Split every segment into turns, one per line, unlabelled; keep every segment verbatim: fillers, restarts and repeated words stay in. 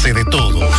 informándose de todos.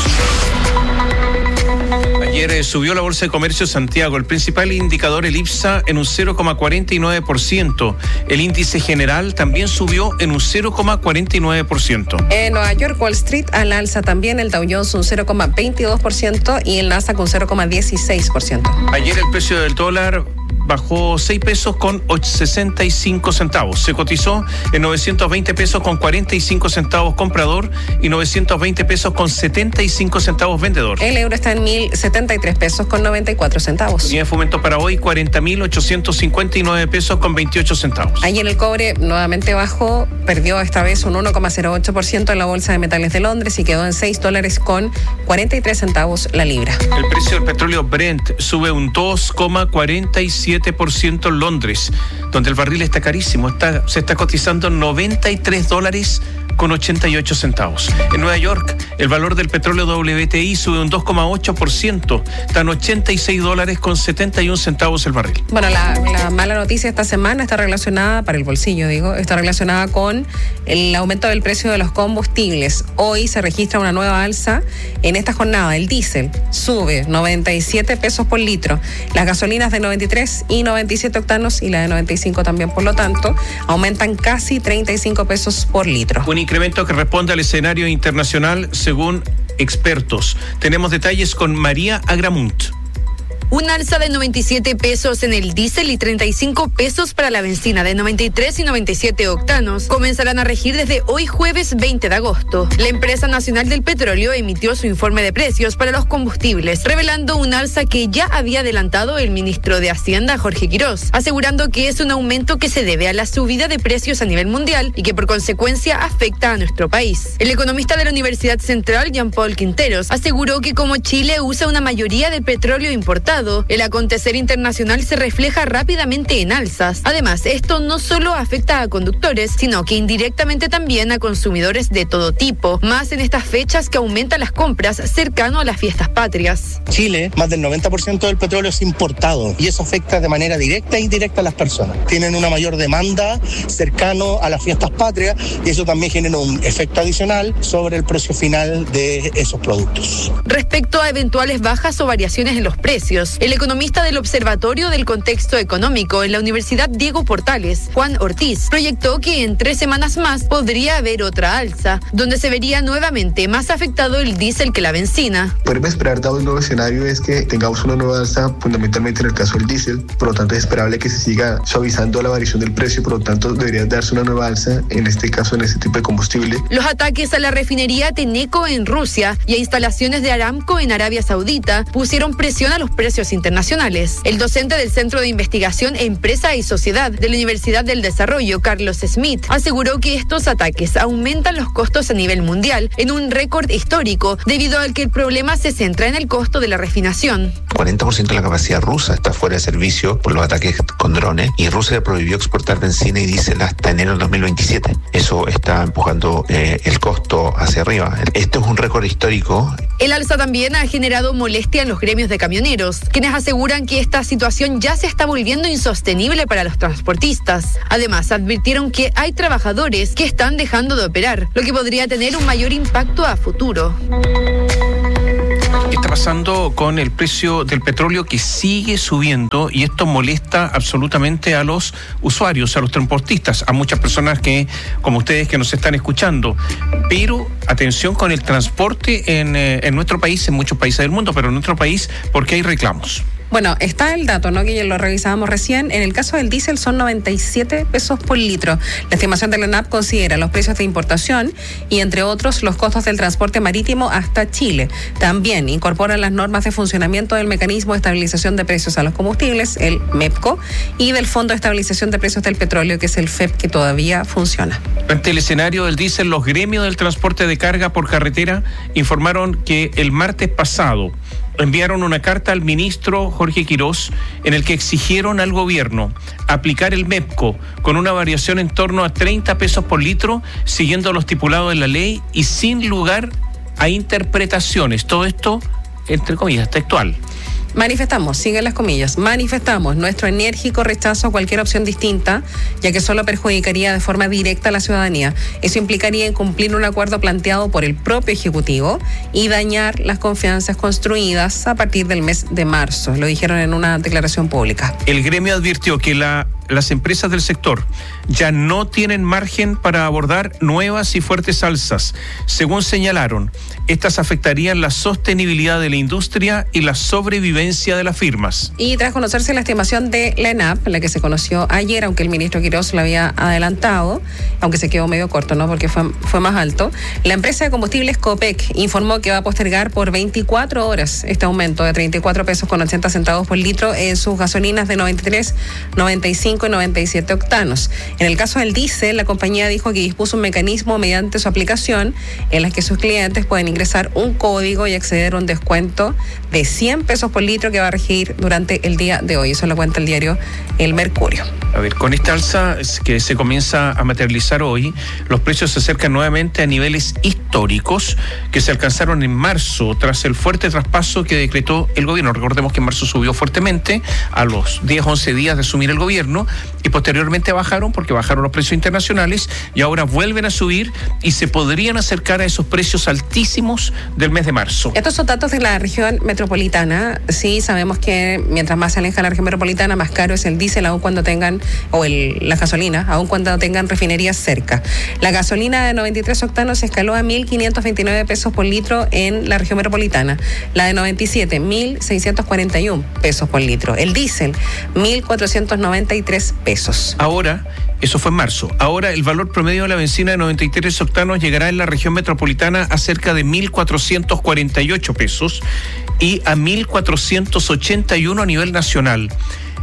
Ayer eh, subió la Bolsa de Comercio de Santiago, el principal indicador, el IPSA, en un cero coma cuarenta y nueve por ciento. El índice general también subió en un cero coma cuarenta y nueve por ciento.
En Nueva York, Wall Street al alza también, el Dow Jones un cero coma veintidós por ciento y el Nasdaq un cero coma dieciséis por ciento.
Ayer el precio del dólar bajó seis pesos con sesenta y cinco centavos. Se cotizó en novecientos veinte pesos con cuarenta y cinco centavos comprador y novecientos veinte pesos con setenta y cinco centavos vendedor.
El euro está en mil setenta y tres pesos con noventa y cuatro centavos.
Y en fomento para hoy, cuarenta mil ochocientos cincuenta y nueve pesos con veintiocho centavos.
Ayer el cobre nuevamente bajó, perdió esta vez un uno coma cero ocho por ciento en la Bolsa de Metales de Londres y quedó en seis dólares con cuarenta y tres centavos la libra.
El precio del petróleo Brent sube un dos coma cuarenta y siete por ciento en Londres, donde el barril está carísimo, está, se está cotizando noventa y tres dólares con ochenta y ocho centavos. En Nueva York, el valor del petróleo W T I sube un dos coma ocho por ciento, está en ochenta y seis dólares con setenta y un centavos el barril.
Bueno, la, la mala noticia esta semana está relacionada, para el bolsillo digo, está relacionada con el aumento del precio de los combustibles. Hoy se registra una nueva alza en esta jornada. El diésel sube noventa y siete pesos por litro, las gasolinas de noventa y tres y noventa y siete octanos y la de noventa y cinco también, por lo tanto, aumentan casi treinta y cinco pesos por litro.
Un incremento que responde al escenario internacional según expertos. Tenemos detalles con María Agramunt.
Un alza de noventa y siete pesos en el diésel y treinta y cinco pesos para la benzina de noventa y tres y noventa y siete octanos comenzarán a regir desde hoy jueves veinte de agosto. La empresa nacional del petróleo emitió su informe de precios para los combustibles, revelando un alza que ya había adelantado el ministro de Hacienda, Jorge Quirós, asegurando que es un aumento que se debe a la subida de precios a nivel mundial y que por consecuencia afecta a nuestro país. El economista de la Universidad Central, Jean-Paul Quinteros, aseguró que como Chile usa una mayoría de petróleo importado, el acontecer internacional se refleja rápidamente en alzas. Además, esto no solo afecta a conductores, sino que indirectamente también a consumidores de todo tipo, más en estas fechas que aumentan las compras cercano a las fiestas patrias.
Chile, más del noventa por ciento del petróleo es importado y eso afecta de manera directa e indirecta a las personas. Tienen una mayor demanda cercano a las fiestas patrias y eso también genera un efecto adicional sobre el precio final de esos productos.
Respecto a eventuales bajas o variaciones en los precios, el economista del Observatorio del Contexto Económico en la Universidad Diego Portales, Juan Ortiz, proyectó que en tres semanas más podría haber otra alza, donde se vería nuevamente más afectado el diésel que la benzina.
Podemos esperar, dado el nuevo escenario, es que tengamos una nueva alza fundamentalmente en el caso del diésel, por lo tanto es esperable que se siga suavizando la variación del precio, por lo tanto debería darse una nueva alza, en este caso en este tipo de combustible.
Los ataques a la refinería Tenneco en Rusia y a instalaciones de Aramco en Arabia Saudita pusieron presión a los precios internacionales. El docente del Centro de Investigación Empresa y Sociedad de la Universidad del Desarrollo, Carlos Smith, aseguró que estos ataques aumentan los costos a nivel mundial en un récord histórico, debido al que el problema se centra en el costo de la refinación.
cuarenta por ciento de la capacidad rusa está fuera de servicio por los ataques con drones y Rusia prohibió exportar benzina y diésel hasta enero del dos mil veintisiete. Eso está empujando eh, el costo hacia arriba. Esto es un récord histórico.
El alza también ha generado molestia en los gremios de camioneros, quienes aseguran que esta situación ya se está volviendo insostenible para los transportistas. Además, advirtieron que hay trabajadores que están dejando de operar, lo que podría tener un mayor impacto a futuro.
¿Qué está pasando con el precio del petróleo que sigue subiendo? Y esto molesta absolutamente a los usuarios, a los transportistas, a muchas personas que, como ustedes que nos están escuchando. Pero atención con el transporte en, eh, en nuestro país, en muchos países del mundo, pero en nuestro país, porque hay reclamos.
Bueno, está el dato, ¿no?, que ya lo revisábamos recién. En el caso del diésel son noventa y siete pesos por litro. La estimación de la ENAP considera los precios de importación y, entre otros, los costos del transporte marítimo hasta Chile. También incorpora las normas de funcionamiento del Mecanismo de Estabilización de Precios a los Combustibles, el MEPCO, y del Fondo de Estabilización de Precios del Petróleo, que es el F E P, que todavía funciona.
Ante el escenario del diésel, los gremios del transporte de carga por carretera informaron que el martes pasado enviaron una carta al ministro Jorge Quirós en el que exigieron al gobierno aplicar el MEPCO con una variación en torno a treinta pesos por litro, siguiendo lo estipulado en la ley y sin lugar a interpretaciones. Todo esto entre comillas, textual.
Manifestamos, siguen las comillas, manifestamos nuestro enérgico rechazo a cualquier opción distinta, ya que solo perjudicaría de forma directa a la ciudadanía. Eso implicaría incumplir un acuerdo planteado por el propio Ejecutivo y dañar las confianzas construidas a partir del mes de marzo. Lo dijeron en una declaración pública.
El gremio advirtió que la las empresas del sector ya no tienen margen para abordar nuevas y fuertes alzas. Según señalaron, estas afectarían la sostenibilidad de la industria y la sobrevivencia de las firmas.
Y tras conocerse la estimación de la ENAP, la que se conoció ayer, aunque el ministro Quirós la había adelantado, aunque se quedó medio corto, ¿no? Porque fue, fue más alto, la empresa de combustibles Copec informó que va a postergar por veinticuatro horas este aumento de treinta y cuatro pesos con ochenta centavos por litro en sus gasolinas de noventa y tres, noventa y cinco y noventa y siete octanos. En el caso del diésel, la compañía dijo que dispuso un mecanismo mediante su aplicación en la que sus clientes pueden ingresar un código y acceder a un descuento de cien pesos por litro que va a regir durante el día de hoy. Eso lo cuenta el diario El Mercurio.
A ver, con esta alza que se comienza a materializar hoy, los precios se acercan nuevamente a niveles históricos que se alcanzaron en marzo tras el fuerte traspaso que decretó el gobierno. Recordemos que en marzo subió fuertemente a los diez, once días de asumir el gobierno y posteriormente bajaron porque bajaron los precios internacionales y ahora vuelven a subir y se podrían acercar a esos precios altísimos del mes de marzo.
Estos son datos de la región metropolitana. Sí, sabemos que mientras más se aleja la región metropolitana, más caro es el diésel, aun cuando tengan, o el, la gasolina, aun cuando tengan refinerías cerca. La gasolina de noventa y tres octanos escaló a mil quinientos veintinueve pesos por litro en la región metropolitana. La de noventa y siete, mil seiscientos cuarenta y uno pesos por litro. El diésel, mil cuatrocientos noventa y tres pesos.
Ahora, eso fue en marzo. Ahora el valor promedio de la benzina de noventa y tres octanos llegará en la región metropolitana a cerca de mil cuatrocientos cuarenta y ocho pesos y a mil cuatrocientos ochenta y uno a nivel nacional.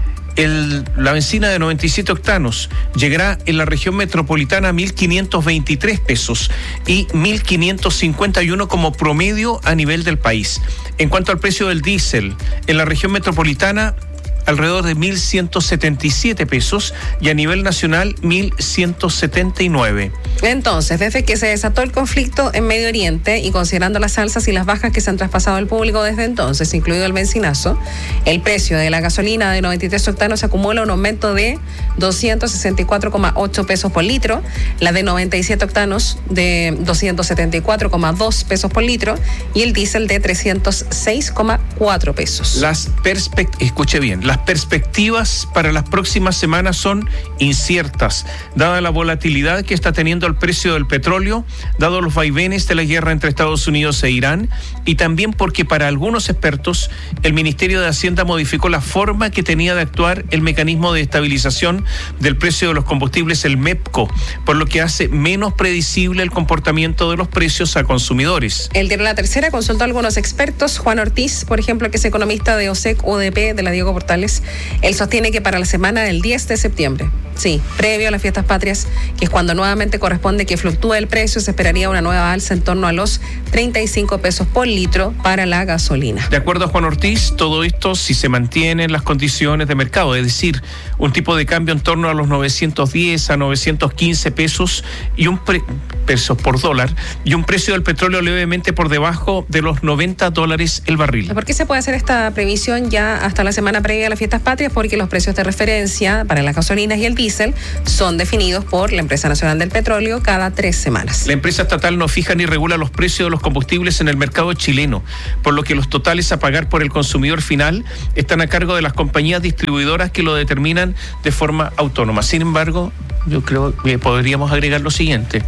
El, la benzina de noventa y siete octanos llegará en la región metropolitana a mil quinientos veintitrés pesos y mil quinientos cincuenta y uno como promedio a nivel del país. En cuanto al precio del diésel, en la región metropolitana alrededor de mil ciento setenta y siete pesos y a nivel nacional mil ciento setenta y nueve.
Entonces, desde que se desató el conflicto en Medio Oriente y considerando las alzas y las bajas que se han traspasado al público desde entonces, incluido el benzinazo, el precio de la gasolina de noventa y tres octanos acumula un aumento de doscientos sesenta y cuatro coma ocho pesos por litro, la de noventa y siete octanos de doscientos setenta y cuatro coma dos pesos por litro y el diésel de trescientos seis coma cuatro pesos.
Las perspectivas, escuche bien, las perspectivas para las próximas semanas son inciertas, dada la volatilidad que está teniendo el precio del petróleo, dado los vaivenes de la guerra entre Estados Unidos e Irán, y también porque para algunos expertos el Ministerio de Hacienda modificó la forma que tenía de actuar el mecanismo de estabilización del precio de los combustibles, el MEPCO, por lo que hace menos predecible el comportamiento de los precios a consumidores.
El diario La Tercera consultó a algunos expertos. Juan Ortiz, por ejemplo, que es economista de OSEC O D P de la Diego Portales, él sostiene que para la semana del diez de septiembre, sí, previo a las fiestas patrias, que es cuando nuevamente corresponde que fluctúe el precio, se esperaría una nueva alza en torno a los treinta y cinco pesos por litro para la gasolina.
De acuerdo a Juan Ortiz, todo esto si se mantienen las condiciones de mercado, es decir, un tipo de cambio en torno a los novecientos diez a novecientos quince pesos y un pre- pesos por dólar y un precio del petróleo levemente por debajo de los noventa dólares el barril.
¿Por qué se puede hacer esta previsión ya hasta la semana previa a las fiestas patrias? Porque los precios de referencia para las gasolinas y el diésel son definidos por la Empresa Nacional del Petróleo cada tres semanas.
La empresa estatal no fija ni regula los precios de los combustibles en el mercado chileno, por lo que los totales a pagar por el consumidor final están a cargo de las compañías distribuidoras que lo determinan de forma autónoma. Sin embargo, yo creo que podríamos agregar lo siguiente.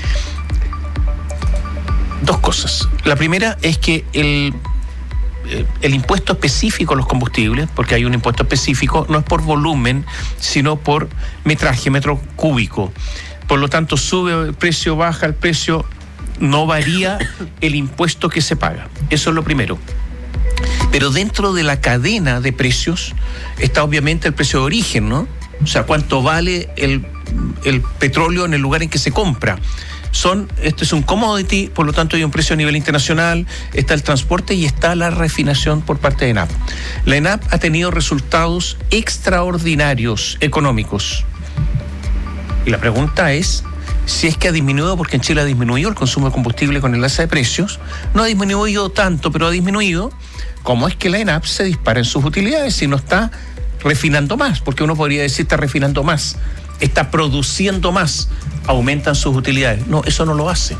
Dos cosas. La primera es que el el impuesto específico a los combustibles, porque hay un impuesto específico, no es por volumen, sino por metraje, metro cúbico. Por lo tanto, sube el precio, baja el precio, no varía el impuesto que se paga. Eso es lo primero. Pero dentro de la cadena de precios está obviamente el precio de origen, ¿no? O sea, cuánto vale el, el petróleo en el lugar en que se compra. Son, esto es un commodity, por lo tanto hay un precio a nivel internacional, está el transporte y está la refinación por parte de ENAP. La ENAP ha tenido resultados extraordinarios económicos. Y la pregunta es, si es que ha disminuido, porque en Chile ha disminuido el consumo de combustible con el alza de precios, no ha disminuido tanto, pero ha disminuido, ¿cómo es que la ENAP se dispara en sus utilidades si no está refinando más? Porque uno podría decir está refinando más, está produciendo más, aumentan sus utilidades. No, eso no lo hace.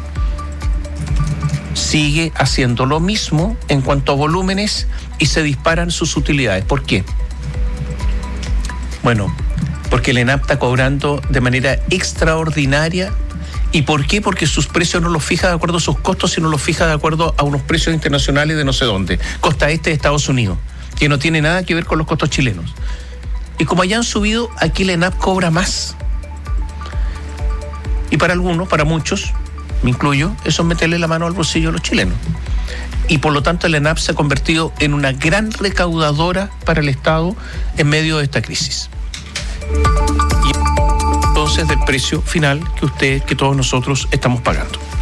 Sigue haciendo lo mismo en cuanto a volúmenes y se disparan sus utilidades. ¿Por qué? Bueno, porque la ENAP está cobrando de manera extraordinaria. ¿Y por qué? Porque sus precios no los fija de acuerdo a sus costos, sino los fija de acuerdo a unos precios internacionales de no sé dónde. Costa este de Estados Unidos, que no tiene nada que ver con los costos chilenos. Y como allá han subido, aquí la ENAP cobra más. Y para algunos, para muchos, me incluyo, eso es meterle la mano al bolsillo a los chilenos. Y por lo tanto la ENAP se ha convertido en una gran recaudadora para el Estado en medio de esta crisis. Y entonces del precio final que usted, que todos nosotros estamos pagando.